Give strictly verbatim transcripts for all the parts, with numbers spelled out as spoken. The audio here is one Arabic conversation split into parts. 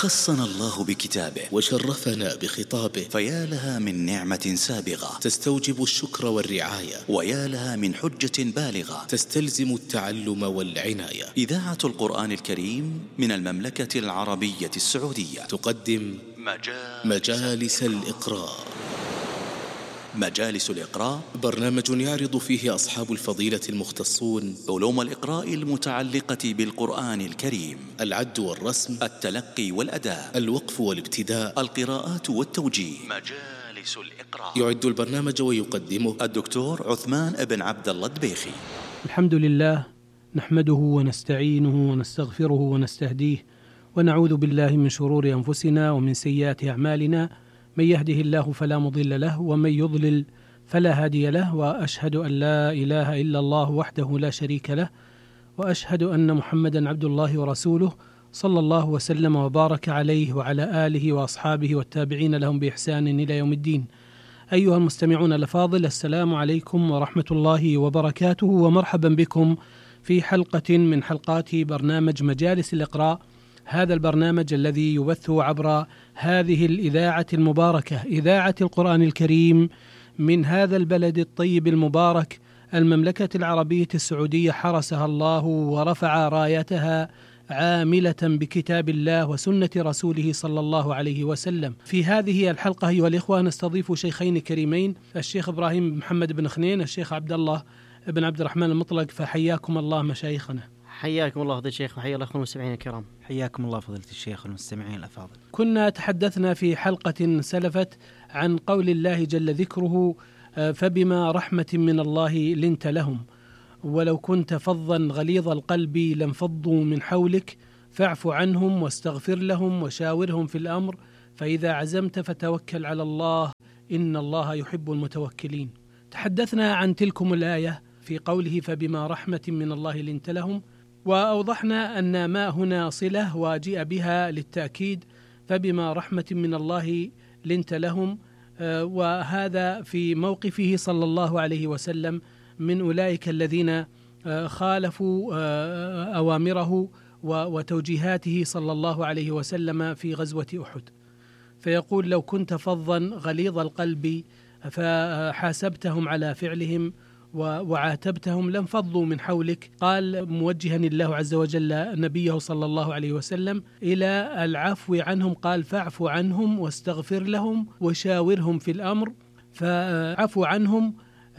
خصنا الله بكتابه وشرفنا بخطابه، فيا لها من نعمة سابغة تستوجب الشكر والرعاية، ويا لها من حجة بالغة تستلزم التعلم والعناية. إذاعة القرآن الكريم من المملكة العربية السعودية تقدم مجالس, مجالس الإقراء. مجالس الإقراء برنامج يعرض فيه أصحاب الفضيلة المختصون علوم الإقراء المتعلقة بالقرآن الكريم: العد والرسم، التلقي والأداء، الوقف والابتداء، القراءات والتوجيه. مجالس الإقراء. يعد البرنامج ويقدمه الدكتور عثمان بن عبد الله الدبيخي. الحمد لله، نحمده ونستعينه ونستغفره ونستهديه، ونعوذ بالله من شرور أنفسنا ومن سيئات أعمالنا، من يهده الله فلا مضل له ومن يضلل فلا هادي له، وأشهد أن لا إله إلا الله وحده لا شريك له، وأشهد أن محمدا عبد الله ورسوله، صلى الله وسلم وبارك عليه وعلى آله وأصحابه والتابعين لهم بإحسان إلى يوم الدين. أيها المستمعون الأفاضل، السلام عليكم ورحمة الله وبركاته، ومرحبا بكم في حلقة من حلقات برنامج مجالس الإقراء، هذا البرنامج الذي يبث عبر هذه الإذاعة المباركة، إذاعة القرآن الكريم من هذا البلد الطيب المبارك، المملكة العربية السعودية، حرسها الله ورفع رايتها عاملة بكتاب الله وسنة رسوله صلى الله عليه وسلم. في هذه الحلقة أيها الإخوة نستضيف شيخين كريمين، الشيخ إبراهيم محمد بن خنين، الشيخ عبد الله بن عبد الرحمن المطلق، فحياكم الله مشايخنا. حياكم الله فضيلة الشيخ، وحيا الله المستمعين الكرام. حياكم الله فضيلة الشيخ والمستمعين الأفاضل. كنا تحدثنا في حلقة سلفت عن قول الله جل ذكره: فبما رحمة من الله لنت لهم، ولو كنت فظا غليظ القلب لانفضوا من حولك، فاعف عنهم واستغفر لهم وشاورهم في الأمر، فإذا عزمت فتوكل على الله إن الله يحب المتوكلين. تحدثنا عن تلكم الآية في قوله فبما رحمة من الله لنت لهم، وأوضحنا أن ما هنا صلة وجيء بها للتأكيد، فبما رحمة من الله لنت لهم، وهذا في موقفه صلى الله عليه وسلم من أولئك الذين خالفوا أوامره وتوجيهاته صلى الله عليه وسلم في غزوة أحد، فيقول: لو كنت فظا غليظ القلب فحاسبتهم على فعلهم وعاتبتهم لانفضوا من حولك. قال موجها الله عز وجل نبيه صلى الله عليه وسلم إلى العفو عنهم، قال: فاعف عنهم واستغفر لهم وشاورهم في الأمر. فعفو عنهم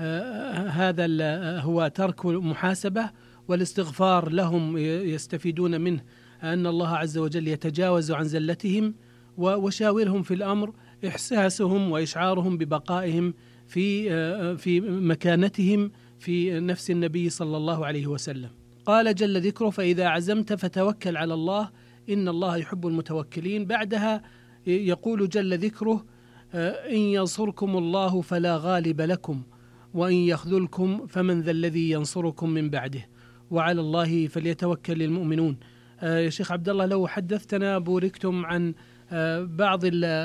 هذا هو ترك المحاسبة، والاستغفار لهم يستفيدون منه أن الله عز وجل يتجاوز عن زلتهم، وشاورهم في الأمر إحساسهم وإشعارهم ببقائهم في في مكانتهم في نفس النبي صلى الله عليه وسلم. قال جل ذكره: فإذا عزمت فتوكل على الله إن الله يحب المتوكلين. بعدها يقول جل ذكره: إن ينصركم الله فلا غالب لكم وإن يخذلكم فمن ذا الذي ينصركم من بعده وعلى الله فليتوكل المؤمنون. يا شيخ عبد الله، لو حدثتنا بوركتم عن بعض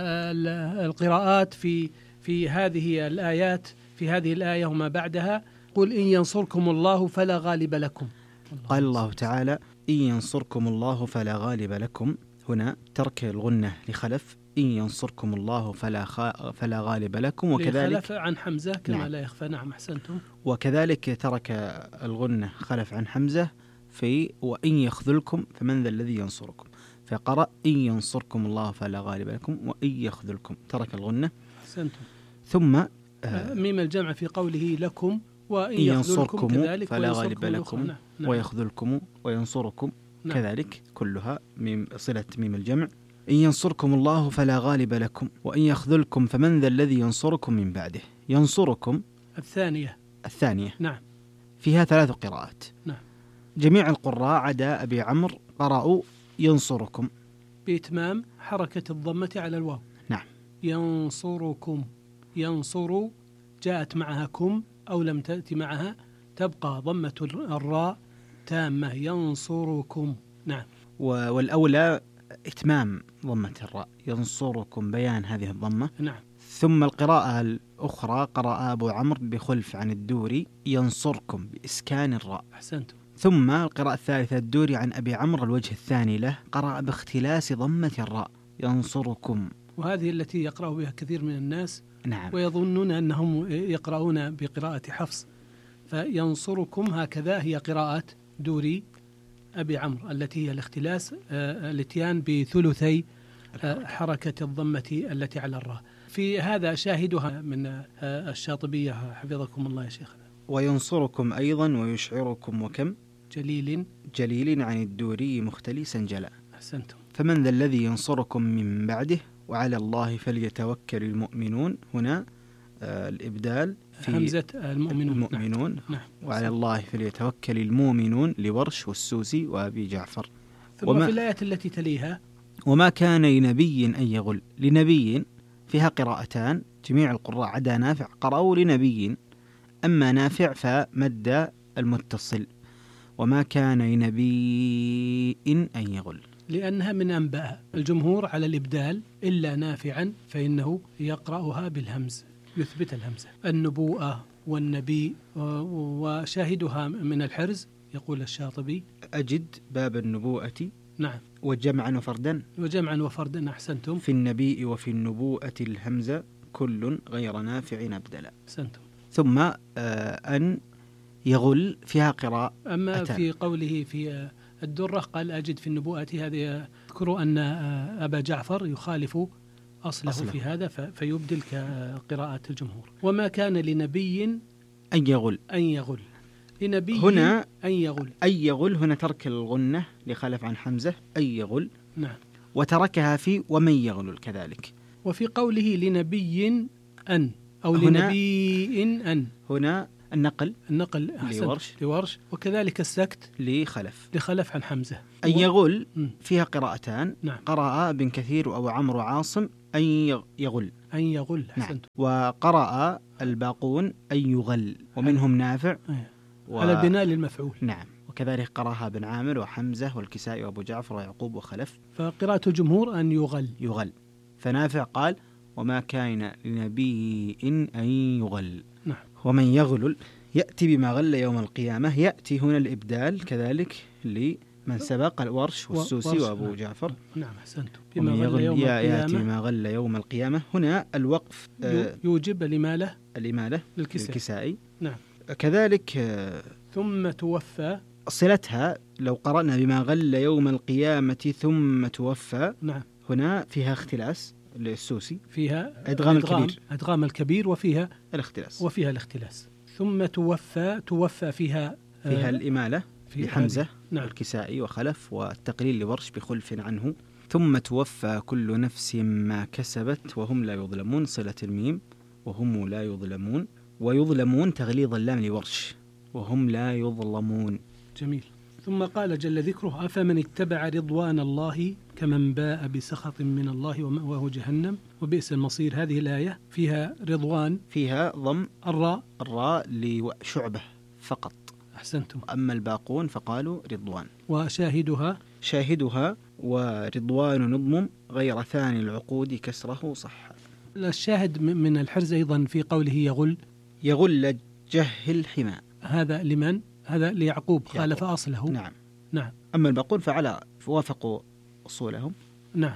القراءات في في هذه الآيات، في هذه الآية وما بعدها. قل إن ينصركم الله فلا غالب لكم. قال الله تعالى: إن ينصركم الله فلا غالب لكم، هنا ترك الغنة لخلف، إن ينصركم الله فلا خا... فلا غالب لكم، وكذلك خلف عن حمزة كما نعم. لا يخفى. نعم، أحسنتم. وكذلك ترك الغنة خلف عن حمزة في وإن يخذلكم فمن ذا الذي ينصركم، فقرأ إن ينصركم الله فلا غالب لكم وإن يخذلكم، ترك الغنة. أحسنتم. ثم آه ميم الجمع في قوله لكم وإن ينصركم كذلك فلا غالب لكم، نعم. نعم. ويخذلكم وينصركم، نعم. كذلك كلها ميم صلة ميم الجمع. إن ينصركم الله فلا غالب لكم وإن يخذلكم فمن ذا الذي ينصركم من بعده. ينصركم الثانية الثانية نعم، فيها ثلاث قراءات. نعم. جميع القراء عدا أبي عمرو قرأوا ينصركم بإتمام حركة الضمة على الواو. نعم. ينصركم، ينصر جاءت معها كم أو لم تأتي معها تبقى ضمة الراء تامة، ينصركم. نعم. والأولى إتمام ضمة الراء، ينصركم، بيان هذه الضمة. نعم. ثم القراءة الأخرى قرأ أبو عمرو بخلف عن الدوري ينصركم بإسكان الراء. أحسنتم. ثم القراءة الثالثة الدوري عن أبي عمرو الوجه الثاني له، قرأ باختلاس ضمة الراء ينصركم، وهذه التي يقرأ بها كثير من الناس. نعم. ويظنون أنهم يقرؤون بقراءة حفص، فينصركم هكذا هي قراءة دوري أبي عمرو التي هي الاختلاس، الاتيان بثلثي حركة الضمة التي على الراء. في هذا شاهدها من الشاطبية حفظكم الله يا شيخنا. وينصركم أيضا ويشعركم وكم جليل جليل عن الدوري مختلسا جلا. أحسنتم. فمن ذا الذي ينصركم من بعده وعلى الله فليتوكل المؤمنون. هنا آه الإبدال في همزة المؤمنون, المؤمنون. نعم. وعلى الله فليتوكل المؤمنون لورش والسوسي وأبي جعفر. ثم في الآية التي تليها وما كان لنبي أن يغل. لنبي فيها قراءتان، جميع القراء عدا نافع قرأوا لنبي، أما نافع فمد المتصل. وما كان لنبي أن يغل، لأنها من أنباء. الجمهور على الإبدال إلا نافعا فإنه يقرأها بالهمز، يثبت الهمزة. النبوءة والنبي وشاهدها من الحرز يقول الشاطبي أجد باب النبوءة نعم وجمعا وفردا وجمعا وفردا. أحسنتم. في النبي وفي النبوءة الهمزة كل غير نافع أبدلا. أحسنتم. ثم آه أن يغل فيها قراءة. أما في قوله في الدرة قال أجد في النبوءة، هذه يذكر أن أبا جعفر يخالف أصله, أصله. في هذا فيبدل كقراءة الجمهور. وما كان لنبي أن يغل أن يغل لنبي هنا أن يغل أن يغل هنا ترك الغنة لخلف عن حمزة أن يغل. نعم. وتركها في ومن يغل كذلك. وفي قوله لنبي أن أو لنبي أن هنا النقل النقل لورش لورش وكذلك السكت لخلف لخلف عن حمزة. أن يغل م. فيها قراءتان. نعم. قرأ بن كثير أو عمرو عاصم أن يغل أن يغل. نعم. وقرأ الباقون أن يغل ومنهم نافع و... على البناء للمفعول. نعم. وكذلك قرأها بن عامر وحمزة والكسائي وأبو جعفر ويعقوب وخلف. فقراءة الجمهور أن يغل يغل. فنافع قال وما كان لنبي أن يغل. نعم. ومن يغلل يأتي بما غل يوم القيامة. يأتي هنا الإبدال كذلك لمن سبق الورش والسوسي ورش. وأبو جعفر. نعم أحسنتم. بما غل يوم يأتي بما غل يوم القيامة. هنا الوقف آه يوجب الإمالة الإمالة للكسائي. للكسائي. نعم. كذلك آه ثم توفى صلتها لو قرأنا بما غل يوم القيامة ثم توفى. نعم. هنا فيها اختلاس للسوسي، فيها أدغام الكبير أدغام الكبير وفيها الاختلاس وفيها الاختلاس. ثم توفى توفى فيها فيها آه الإمالة في حمزة. نعم. والكسائي وخلف والتقليل لورش بخلف عنه. ثم توفى كل نفس ما كسبت وهم لا يظلمون. صلة الميم وهم لا يظلمون. ويظلمون تغليظ اللام لورش وهم لا يظلمون. جميل. ثم قال جل ذكره أفمن اتبع رضوان الله كمن باء بسخط من الله ومأواه جهنم وبئس المصير. هذه الآية فيها رضوان، فيها ضم الراء الراء لشعبة فقط. أحسنتم. أما الباقون فقالوا رضوان. وشاهدها شاهدها ورضوان نضم غير ثاني العقود كسره صح. الشاهد من الحرز أيضا في قوله يغل يغل جهل حمى. هذا لمن؟ هذا ليعقوب خالف أصله. نعم. نعم. أما الباقون فعلى وافقوا أصولهم. نعم.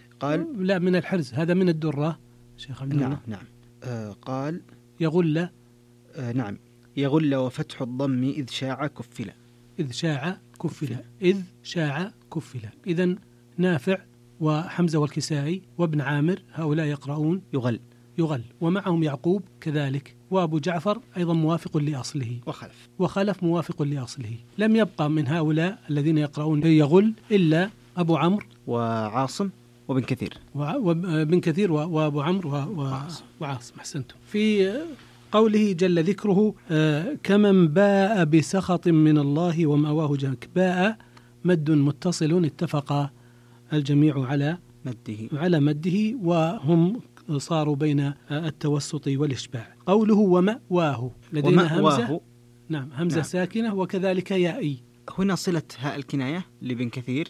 قال لا من الحرز، هذا من الدرة شيخ عبد الله. نعم نعم. آه قال يغل آه نعم يغل وفتح الضم إذ شاع كفلا. إذ شاع كفلا. إذ شاع كفلا. إذن نافع وحمزة والكسائي وابن عامر هؤلاء يقرؤون يغل يغل ومعهم يعقوب كذلك، وأبو جعفر أيضا موافق لأصله، وخلف وخلف موافق لأصله. لم يبقى من هؤلاء الذين يقرؤون يغل إلا أبو عمرو وعاصم وابن كثير وابن كثير وأبو عمرو وعاصم. أحسنتم. في قوله جل ذكره كمن باء بسخط من الله ومأواه جهنم. باء مد متصل اتفق الجميع على مده على مده وهم صاروا بين التوسط والإشباع. قوله ومأواه لدينا همزة. نعم همزة نعم. ساكنة وكذلك يائي. هنا صلة هاء الكناية لابن كثير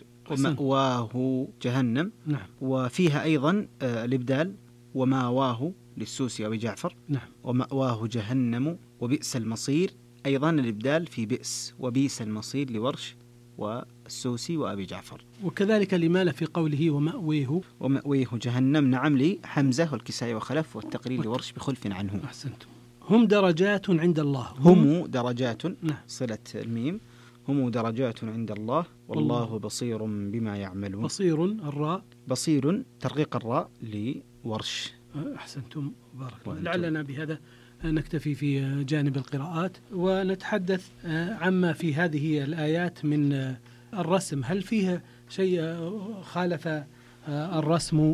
ومأواه جهنم. نعم. وفيها أيضا الإبدال وماواه للسوسي وأبي جعفر. نعم. ومأواه جهنم وبئس المصير أيضا الإبدال في بئس وبئس المصير لورش والسوسي وأبي جعفر. وكذلك الإمالة في قوله ومأويه ومأويه جهنم، نعم لحمزة والكسائي وخلف، والتقرير لورش بخلف عنه. أحسنتم. هم درجات عند الله. هم درجات، نعم. صلة الميم، هم درجات عند الله والله الله بصير بما يعملون. بصير الراء، بصير ترقيق الراء لورش. أحسنتم بارك الله. لعلنا بهذا نكتفي في جانب القراءات ونتحدث عما في هذه الآيات من الرسم. هل فيها شيء خالف الرسم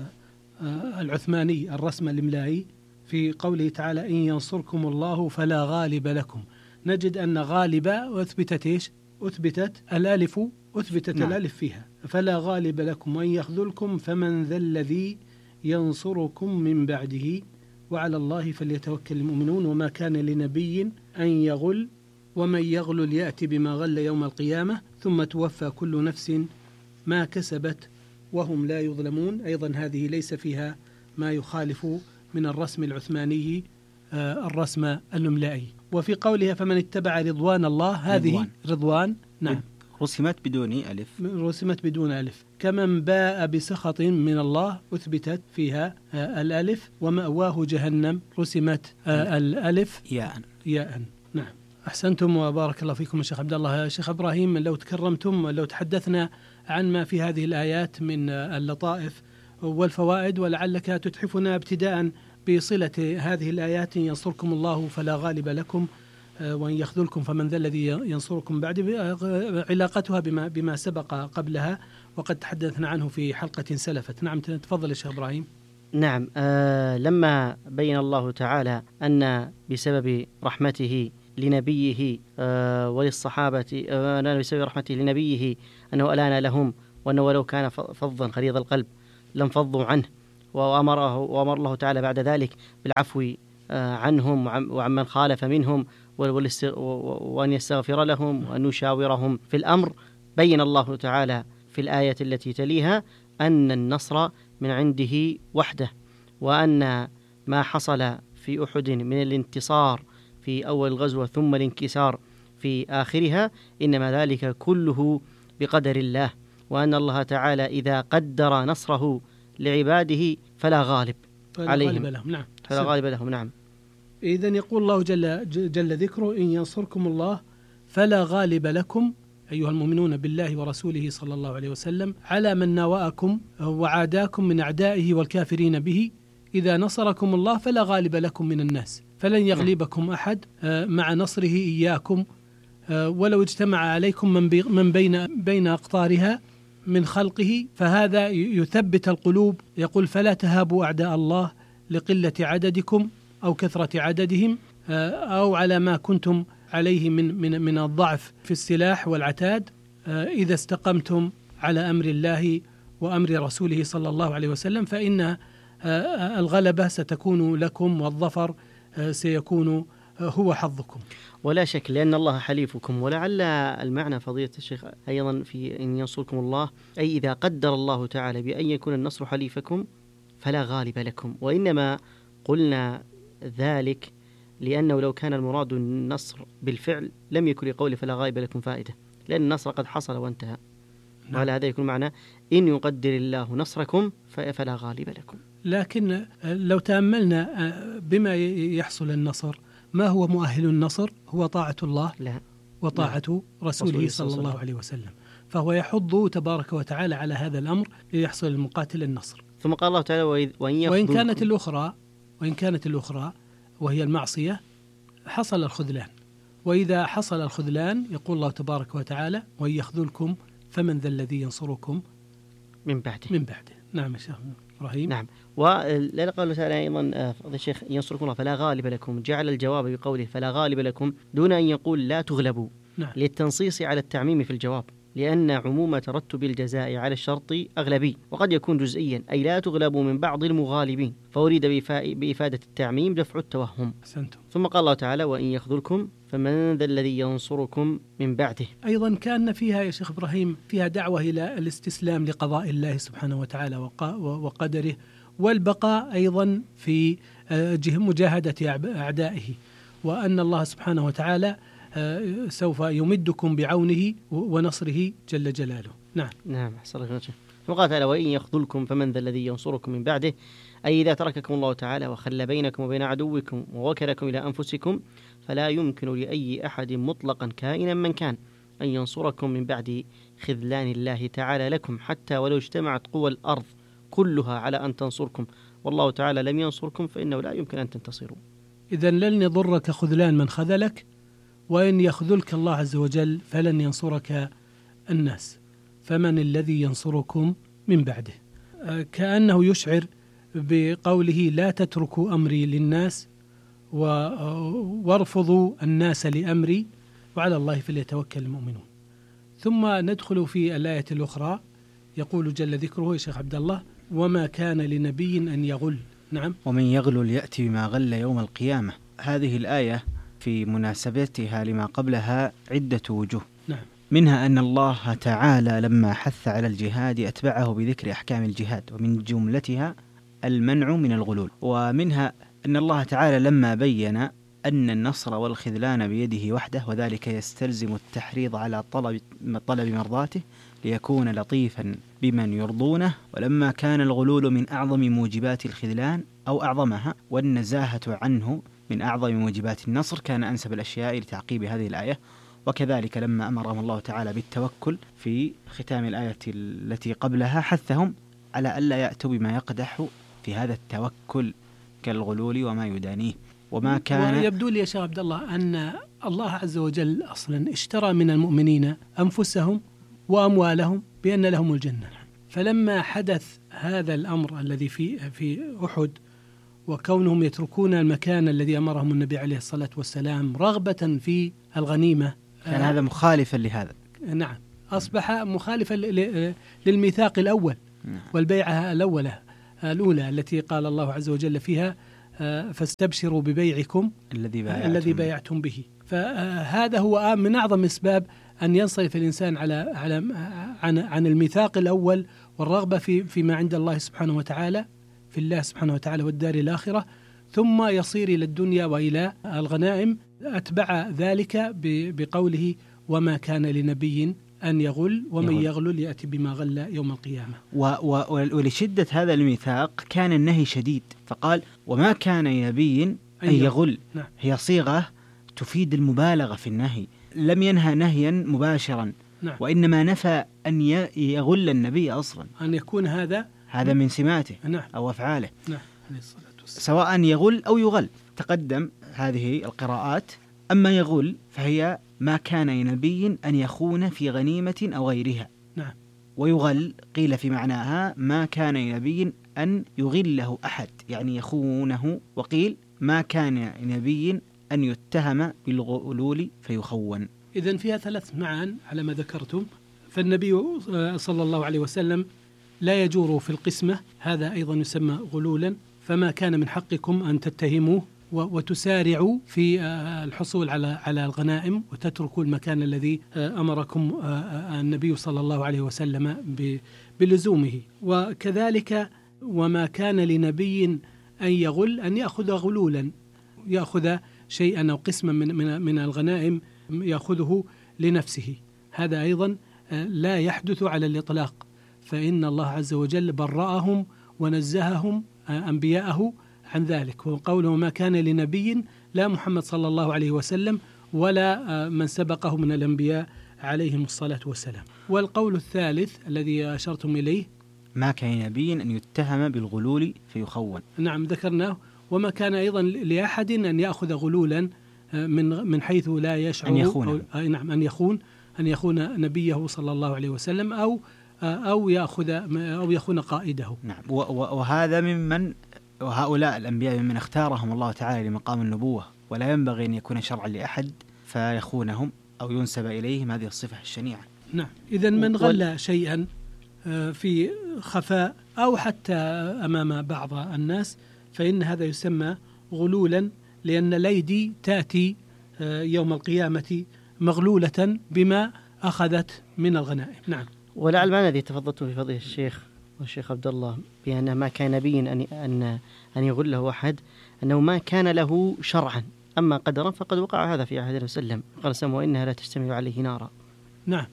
العثماني، الرسم الإملائي، في قوله تعالى إن ينصركم الله فلا غالب لكم؟ نجد أن غالب أثبتت إيش؟ أثبتت الألف، أثبتت نعم. الألف فيها، فلا غالب لكم، وإن يخذلكم فمن ذا الذي ينصركم من بعده وعلى الله فليتوكل المؤمنون وما كان لنبي أن يغل ومن يغل يأتي بما غل يوم القيامة ثم توفى كل نفس ما كسبت وهم لا يظلمون. أيضا هذه ليس فيها ما يخالف من الرسم العثماني آه الرسم الإملائي. وفي قولها فمن اتبع رضوان الله، هذه رضوان, رضوان نعم رسمت بدون ألف، رسمت بدون ألف. كمن باء بسخط من الله أثبتت فيها آه الألف. ومأواه جهنم رسمت آه الألف ياء ياء نعم. أحسنتم وبارك الله فيكم يا شيخ عبد الله. شيخ إبراهيم، لو تكرمتم لو تحدثنا عن ما في هذه الآيات من اللطائف والفوائد، ولعلك تتحفنا ابتداء بصلة هذه الآيات ينصركم الله فلا غالب لكم وإن يخذلكم فمن ذا الذي ينصركم بعد، علاقتها بما بما سبق قبلها وقد تحدثنا عنه في حلقة سلفت. نعم تفضل يا شيخ إبراهيم. نعم آه لما بين الله تعالى أن بسبب رحمته لنبيه آه وللصحابة آه بسبب رحمته لنبيه أنه ألان لهم، وأنه ولو كان فظا غليظ القلب لم فضوا عنه، وأمره وأمر الله تعالى بعد ذلك بالعفو آه عنهم وعمن خالف منهم وأن يستغفر لهم وأن يشاورهم في الأمر. بين الله تعالى في الآية التي تليها أن النصر من عنده وحده، وأن ما حصل في أحد من الانتصار في أول الغزوة ثم الانكسار في آخرها إنما ذلك كله بقدر الله، وأن الله تعالى إذا قدر نصره لعباده فلا غالب فلا عليهم غالب لهم. نعم. فلا غالب لهم. نعم. إذن يقول الله جل, جل ذكره إن ينصركم الله فلا غالب لكم أيها المؤمنون بالله ورسوله صلى الله عليه وسلم على من ناوأكم وعاداكم من أعدائه والكافرين به. إذا نصركم الله فلا غالب لكم من الناس، فلن يغلبكم أحد مع نصره إياكم، ولو اجتمع عليكم من بين بين أقطارها من خلقه. فهذا يثبت القلوب. يقول فلا تهابوا أعداء الله لقلة عددكم أو كثرة عددهم أو على ما كنتم عليه من من من الضعف في السلاح والعتاد، إذا استقمتم على أمر الله وأمر رسوله صلى الله عليه وسلم فإن الغلبة ستكون لكم والظفر سيكون هو حظكم. ولا شك لأن الله حليفكم. ولعل المعنى فضيلة الشيخ أيضا في إن ينصركم الله أي إذا قدر الله تعالى بأن يكون النصر حليفكم فلا غالب لكم. وإنما قلنا ذلك لأنه لو كان المراد النصر بالفعل لم يكن لقول فلا غالب لكم فائدة، لأن النصر قد حصل وانتهى. نعم. وعلى هذا يكون معنى إن يقدر الله نصركم فلا غالب لكم. لكن لو تأملنا بما يحصل النصر، ما هو مؤهل النصر؟ هو طاعة الله لا. وطاعة لا. رسوله صلى الله عليه وسلم. فهو يحض تبارك وتعالى على هذا الأمر ليحصل المقاتل النصر. ثم قال الله تعالى وإن, وإن كانت الأخرى وإن كانت الأخرى وهي المعصية حصل الخذلان. وإذا حصل الخذلان يقول الله تبارك وتعالى وإن يخذلكم فمن ذا الذي ينصركم من بعده من بعده. نعم يا شيخ إبراهيم. نعم. ولا قال تعالى أيضا فضل الشيخ ينصركم الله فلا غالب لكم، جعل الجواب بقوله فلا غالب لكم دون أن يقول لا تغلبوا. نعم. للتنصيص على التعميم في الجواب، لأن عموم ترتب الجزاء على الشرط أغلبي وقد يكون جزئيا أي لا تغلبوا من بعض المغالبين، فأريد بإفادة التعميم دفع التوهم. أحسنتم. ثم قال الله تعالى وإن يخذلكم فمن ذا الذي ينصركم من بعده. أيضا كان فيها يا شيخ إبراهيم فيها دعوة إلى الاستسلام لقضاء الله سبحانه وتعالى وقدره، والبقاء أيضا في مجاهدة أعدائه. وأن الله سبحانه وتعالى سوف يمدكم بعونه ونصره جل جلاله. نعم نعم أحسن الله وجهك. وقال تعالى: وإن يخذلكم فمن ذا الذي ينصركم من بعده، أي إذا ترككم الله تعالى وخلى بينكم وبين عدوكم ووكلكم إلى أنفسكم فلا يمكن لأي أحد مطلقا كائنا من كان أن ينصركم من بعد خذلان الله تعالى لكم، حتى ولو اجتمعت قوى الأرض كلها على أن تنصركم والله تعالى لم ينصركم فإنه لا يمكن أن تنتصروا. إذن لن يضرك خذلان من خذلك، وإن يخذلك الله عز وجل فلن ينصرك الناس، فمن الذي ينصركم من بعده؟ كأنه يشعر بقوله: لا تتركوا أمري للناس وارفضوا الناس لأمري وعلى الله فليتوكل المؤمنون. ثم ندخل في الآية الأخرى، يقول جل ذكره يا شيخ عبد الله: وما كان لنبي أن يغل. نعم. ومن يغل يأتي بما غل يوم القيامة. هذه الآية في مناسبتها لما قبلها عدة وجوه. نعم. منها أن الله تعالى لما حث على الجهاد أتبعه بذكر أحكام الجهاد، ومن جملتها المنع من الغلول. ومنها أن الله تعالى لما بين أن النصر والخذلان بيده وحده، وذلك يستلزم التحريض على طلب طلب مرضاته ليكون لطيفا بمن يرضونه، ولما كان الغلول من أعظم موجبات الخذلان أو أعظمها، والنزاهة عنه من أعظم موجبات النصر، كان أنسب الأشياء لتعقيب هذه الآية. وكذلك لما أمرهم الله تعالى بالتوكل في ختام الآية التي قبلها حثهم على ألا يأتوا بما يقدح في هذا التوكل كالغلول وما يدانيه. وما كان ويبدو لي يا شيخ عبد الله أن الله عز وجل أصلا اشترى من المؤمنين أنفسهم وأموالهم بأن لهم الجنة، فلما حدث هذا الأمر الذي في في أحد وكونهم يتركون المكان الذي أمرهم النبي عليه الصلاة والسلام رغبة في الغنيمة، كان هذا مخالفا لهذا. نعم، أصبح مخالفا للميثاق الأول والبيعة الأولى الأولى التي قال الله عز وجل فيها: فاستبشروا ببيعكم الذي بايعتم, الذي بايعتم به. فهذا هو من أعظم أسباب أن ينصرف الإنسان على على عن عن الميثاق الأول والرغبة في فيما عند الله سبحانه وتعالى، في الله سبحانه وتعالى والدار الآخرة، ثم يصير إلى الدنيا وإلى الغنائم. أتبع ذلك بقوله: وما كان لنبي أن يغل ومن يغل, يغل يأتي بما غل يوم القيامة. و و ولشدة هذا الميثاق كان النهي شديد، فقال: وما كان لنبي أن يغل. نعم. هي صيغة تفيد المبالغة في النهي، لم ينهى نهيا مباشرا. نعم. وإنما نفى أن يغل النبي أصلا، أن يكون هذا هذا من سماته. نعم. أو أفعاله. نعم. سواء يغل أو يغل، تقدم هذه القراءات. أما يغل فهي ما كان لنبي أن يخون في غنيمة أو غيرها. نعم. ويغل قيل في معناها ما كان لنبي أن يغله أحد، يعني يخونه. وقيل ما كان لنبي أن يتهم بالغلول فيخون. إذن فيها ثلاث معان على ما ذكرتم. فالنبي صلى الله عليه وسلم لا يجور في القسمة، هذا أيضا يسمى غلولا. فما كان من حقكم أن تتهموه وتسارعوا في الحصول على على الغنائم وتتركوا المكان الذي أمركم النبي صلى الله عليه وسلم بلزومه. وكذلك وما كان لنبي أن يغل أن يأخذ غلولا، يأخذ شيئا أو قسما من من من الغنائم يأخذه لنفسه، هذا أيضا لا يحدث على الإطلاق، فإن الله عز وجل برأهم ونزههم أنبياءه عن ذلك. وقوله ما كان لنبي، لا محمد صلى الله عليه وسلم ولا من سبقه من الأنبياء عليهم الصلاة والسلام. والقول الثالث الذي أشرتم إليه: ما كان لنبي أن يتهم بالغلول فيخون. نعم ذكرناه. وما كان أيضا لأحد أن يأخذ غلولا من من حيث لا يشعر أن يخون. أو نعم أن يخون أن يخون نبيه صلى الله عليه وسلم أو أو يأخذ أو يخون قائده. نعم. وهذا ممن وهؤلاء الأنبياء ممن اختارهم الله تعالى لمقام النبوة، ولا ينبغي أن يكون شرعا لأحد فيخونهم أو ينسب إليهم هذه الصفة الشنيعة. نعم. إذن من غل شيئا في خفاء أو حتى أمام بعض الناس فإن هذا يسمى غلولا، لأن الأيدي تأتي يوم القيامة مغلولة بما أخذت من الغنائم. نعم. ولعل المعنى الذي تفضلتم في فضيلة الشيخ والشيخ عبد الله بأن ما كان نبي أن أن أن يغله أحد، أنه ما كان له شرعا أما قدرا فقد وقع هذا في عهد النبي صلى الله عليه وسلم، قال سموا إنها لا تشتمل عليه نارا. نعم.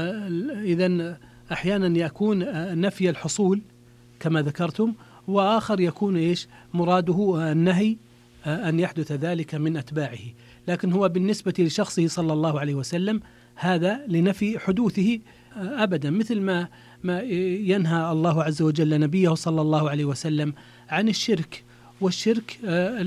إذن أحيانا يكون نفي الحصول كما ذكرتم، وآخر يكون إيش مراده النهي أن يحدث ذلك من أتباعه، لكن هو بالنسبة لشخصه صلى الله عليه وسلم هذا لنفي حدوثه أبدا، مثل ما ما ينهى الله عز وجل نبيه صلى الله عليه وسلم عن الشرك، والشرك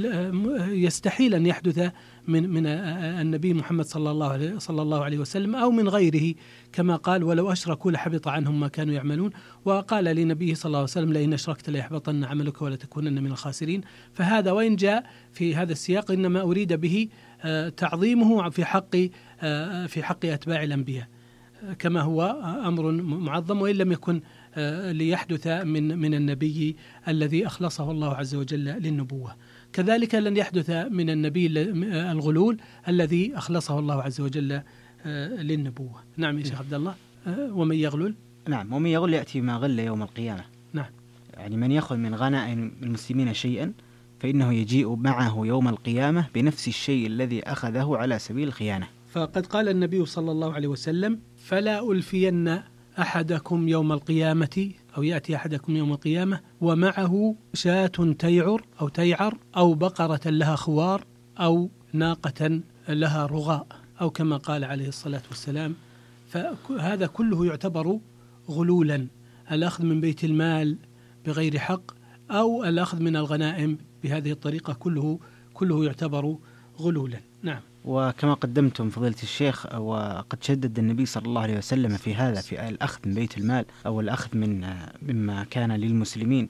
يستحيل أن يحدث من من النبي محمد صلى الله عليه صلى الله عليه وسلم أو من غيره، كما قال ولو أشركوا لحبط عنهم ما كانوا يعملون، وقال لنبيه صلى الله عليه وسلم لئن أشركت ليحبطن عملك ولتكونن من الخاسرين. فهذا وإن جاء في هذا السياق إنما أريد به تعظيمه في حق في حق أتباع الأنبياء كما هو أمر معظم، وإن لم يكن ليحدث من من النبي الذي أخلصه الله عز وجل للنبوة. كذلك لن يحدث من النبي الغلول الذي أخلصه الله عز وجل للنبوة. نعم يا شيخ عبد الله. ومن يغلل، نعم، ومن يغلل يأتي ما غل يوم القيامة. نعم، يعني من يأخذ من غنائم المسلمين شيئا فإنه يجيء معه يوم القيامة بنفس الشيء الذي أخذه على سبيل الخيانة. فقد قال النبي صلى الله عليه وسلم فلا ألفين أحدكم يوم القيامة، أو يأتي أحدكم يوم القيامة ومعه شاة تيعر أو تيعر أو بقرة لها خوار أو ناقة لها رغاء، أو كما قال عليه الصلاة والسلام. فهذا كله يعتبر غلولا، الأخذ من بيت المال بغير حق أو الأخذ من الغنائم بهذه الطريقة، كله كله يعتبر غلولا. نعم. وكما قدمتم فضيلة الشيخ، وقد شدد النبي صلى الله عليه وسلم في هذا، في الأخذ من بيت المال أو الأخذ من مما كان للمسلمين.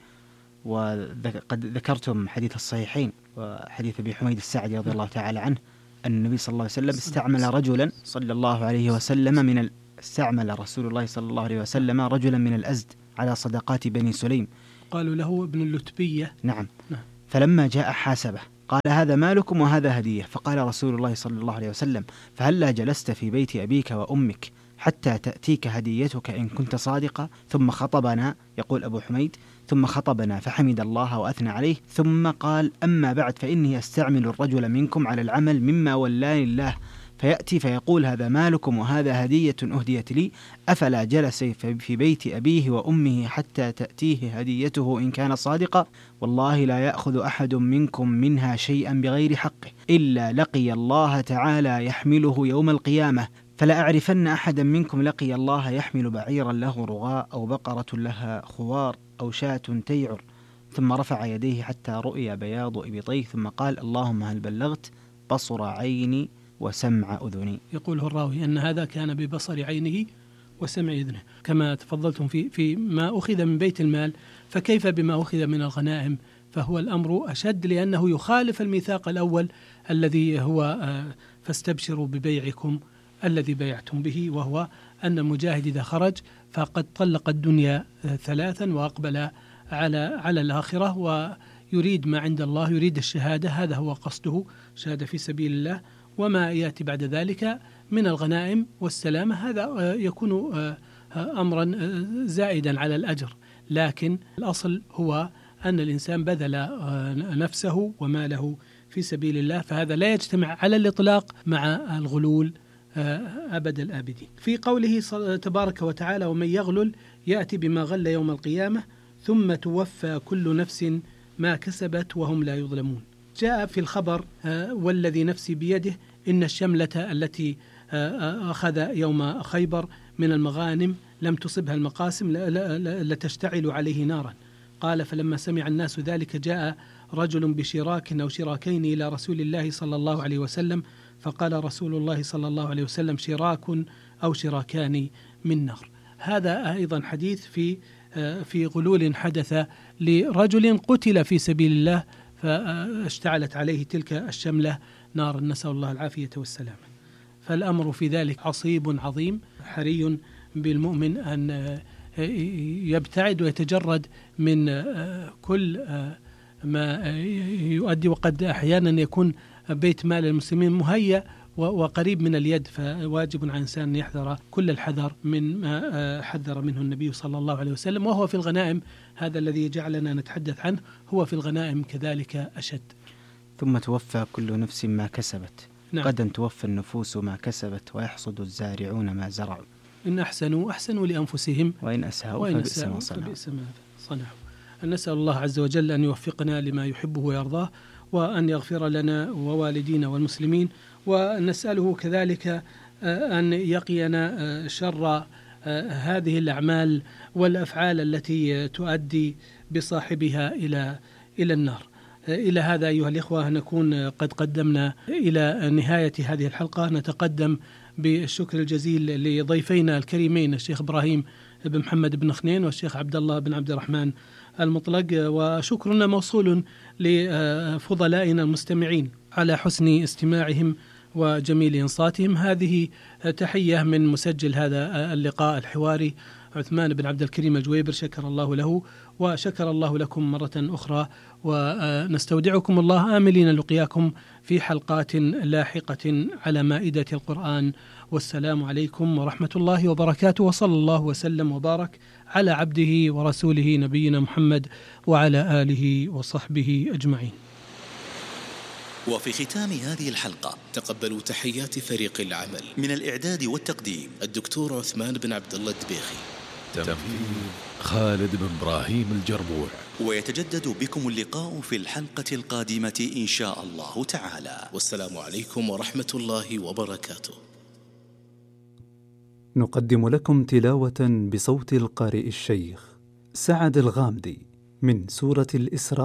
وقد ذكرتم حديث الصحيحين وحديث أبي حميد الساعدي رضي الله تعالى عنه أن النبي صلى الله عليه وسلم استعمل رجلا صلى الله عليه وسلم من ال... استعمل رسول الله صلى الله عليه وسلم رجلا من الأزد على صدقات بني سليم، قالوا له ابن اللتبية. نعم. نعم. فلما جاء حاسبه قال هذا مالكم وهذا هدية، فقال رسول الله صلى الله عليه وسلم فهلا جلست في بيت أبيك وأمك حتى تأتيك هديتك إن كنت صادقا؟ ثم خطبنا، يقول أبو حميد، ثم خطبنا فحمد الله وأثنى عليه، ثم قال أما بعد فإني أستعمل الرجل منكم على العمل مما ولاني الله، فيأتي فيقول هذا مالكم وهذا هدية أهديت لي، أفلا جلس في بيت أبيه وأمه حتى تأتيه هديته إن كان صادقا؟ والله لا يأخذ أحد منكم منها شيئا بغير حقه إلا لقي الله تعالى يحمله يوم القيامة، فلا أعرفن أحدا منكم لقي الله يحمل بعيرا له رغاء أو بقرة لها خوار أو شاة تيعر. ثم رفع يديه حتى رؤي بياض إبطيه، ثم قال اللهم هل بلغت؟ بصر عيني وسمع أذني. يقوله الراوي أن هذا كان ببصر عينه وسمع أذنه. كما تفضلتم في في ما أخذ من بيت المال، فكيف بما أخذ من الغنائم؟ فهو الأمر أشد، لأنه يخالف الميثاق الأول الذي هو فاستبشروا ببيعكم الذي بيعتم به، وهو أن المجاهد إذا خرج فقد طلق الدنيا ثلاثا وأقبل على على الآخرة، ويريد ما عند الله، يريد الشهادة، هذا هو قصده، شهادة في سبيل الله، وما يأتي بعد ذلك من الغنائم والسلامة هذا يكون أمرا زائدا على الأجر. لكن الأصل هو أن الإنسان بذل نفسه وماله في سبيل الله، فهذا لا يجتمع على الإطلاق مع الغلول أبد الآبدين. في قوله تبارك وتعالى ومن يغلل يأتي بما غل يوم القيامة ثم توفى كل نفس ما كسبت وهم لا يظلمون. جاء في الخبر والذي نفسي بيده إن الشملة التي أخذ يوم خيبر من المغانم لم تصبها المقاسم لتشتعل عليه نارا. قال فلما سمع الناس ذلك جاء رجل بشراك أو شراكين إلى رسول الله صلى الله عليه وسلم، فقال رسول الله صلى الله عليه وسلم شراك أو شراكان من نار. هذا أيضا حديث في في غلول حدث لرجل قتل في سبيل الله فاشتعلت عليه تلك الشملة نار، نسأل الله العافية والسلام. فالأمر في ذلك عصيب عظيم، حري بالمؤمن أن يبتعد ويتجرد من كل ما يؤدي، وقد أحيانا يكون بيت مال المسلمين مهيأ وقريب من اليد، فواجب على الإنسان أن يحذر كل الحذر من ما حذر منه النبي صلى الله عليه وسلم. وهو في الغنائم، هذا الذي جعلنا نتحدث عنه، هو في الغنائم كذلك أشد. ثم توفى كل نفس ما كسبت. نعم. غدا توفى النفوس ما كسبت ويحصد الزارعون ما زرعوا. إن أحسنوا أحسنوا لأنفسهم وإن أساءوا وإن فبئس ما أساءوا صنعوا. فبئس ما صنعوا. نسأل الله عز وجل أن يوفقنا لما يحبه ويرضاه، وأن يغفر لنا ووالدينا والمسلمين، ونسأله كذلك أن يقينا شر هذه الأعمال والأفعال التي تؤدي بصاحبها إلى إلى النار. إلى هذا أيها الإخوة نكون قد قدمنا إلى نهاية هذه الحلقة. نتقدم بالشكر الجزيل لضيفينا الكريمين الشيخ إبراهيم بن محمد بن خنين والشيخ عبد الله بن عبد الرحمن المطلق، وشكرنا موصول لفضلائنا المستمعين على حسن استماعهم وجميل إنصاتهم. هذه تحية من مسجل هذا اللقاء الحواري عثمان بن عبد الكريم الجويبر، شكر الله له وشكر الله لكم مرة أخرى، ونستودعكم الله آملين لقياكم في حلقات لاحقة على مائدة القرآن. والسلام عليكم ورحمة الله وبركاته، وصلى الله وسلم وبارك على عبده ورسوله نبينا محمد وعلى آله وصحبه أجمعين. وفي ختام هذه الحلقة تقبلوا تحيات فريق العمل من الإعداد والتقديم الدكتور عثمان بن عبد الله الدبيخي، تنفيذ خالد بن إبراهيم الجربوع. ويتجدد بكم اللقاء في الحلقة القادمة إن شاء الله تعالى. والسلام عليكم ورحمة الله وبركاته. نقدم لكم تلاوة بصوت القارئ الشيخ سعد الغامدي من سورة الإسراء